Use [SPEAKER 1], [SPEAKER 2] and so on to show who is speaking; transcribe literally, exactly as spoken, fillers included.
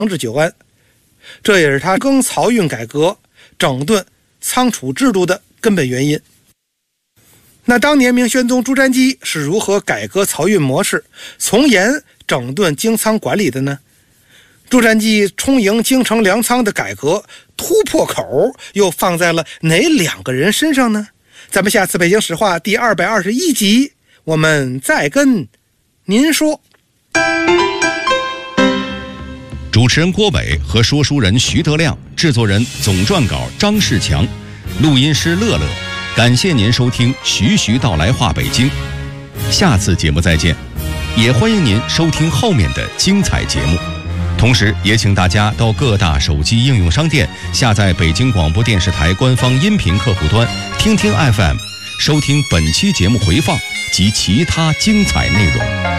[SPEAKER 1] 治久安，这也是他更漕运改革、整顿仓储制度的根本原因。那当年明宣宗朱瞻基是如何改革漕运模式，从严整顿京仓管理的呢？朱瞻基充盈京城粮仓的改革突破口又放在了哪两个人身上呢？咱们下次北京史话第二百二十一集我们再跟您说。
[SPEAKER 2] 主持人郭伟和说书人徐德亮，制作人总撰稿张世强，录音师乐乐。感谢您收听徐徐道来话北京，下次节目再见，也欢迎您收听后面的精彩节目。同时也请大家到各大手机应用商店下载北京广播电视台官方音频客户端听听 F M， 收听本期节目回放及其他精彩内容。